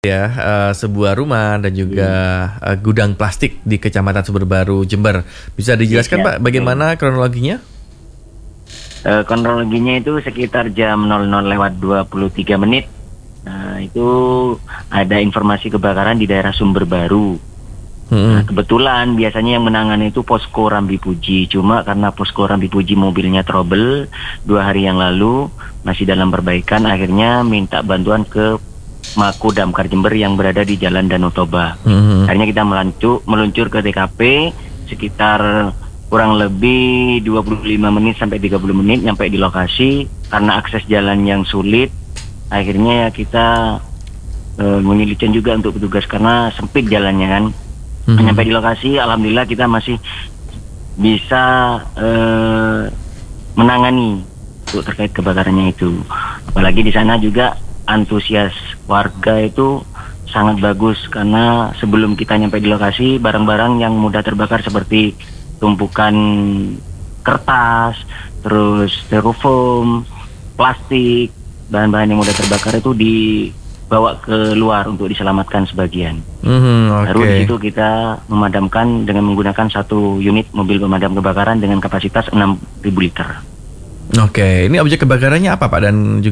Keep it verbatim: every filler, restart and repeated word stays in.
ya, uh, sebuah rumah dan juga hmm. uh, gudang plastik di Kecamatan Sumberbaru, Jember. Bisa dijelaskan ya, Pak bagaimana hmm. kronologinya? Uh, kronologinya itu sekitar jam nol nol lewat dua puluh tiga menit. Nah, itu ada informasi kebakaran di daerah Sumberbaru. Hmm. Nah, kebetulan biasanya yang menangani itu Posko Rambi Puji. Cuma karena Posko Rambi Puji mobilnya trouble dua hari yang lalu, masih dalam perbaikan, akhirnya minta bantuan ke Mako Damkar Jember yang berada di Jalan Danau Toba. Mm-hmm. Akhirnya kita melancu, meluncur ke T K P sekitar kurang lebih dua puluh lima menit sampai tiga puluh menit nyampe di lokasi. Karena akses jalan yang sulit, akhirnya ya kita uh, menyulitkan juga untuk petugas karena sempit jalannya kan. Mm-hmm. Nyampe di lokasi, alhamdulillah kita masih bisa uh, menangani untuk terkait kebakarannya itu. Apalagi di sana juga antusias warga itu sangat bagus karena sebelum kita nyampe di lokasi, barang-barang yang mudah terbakar seperti tumpukan kertas, terus styrofoam, plastik, bahan-bahan yang mudah terbakar itu dibawa ke luar untuk diselamatkan sebagian. Mm-hmm, okay. Baru di situ kita memadamkan dengan menggunakan satu unit mobil pemadam kebakaran dengan kapasitas enam ribu liter. Oke, okay. Ini objek kebakarannya apa Pak dan juga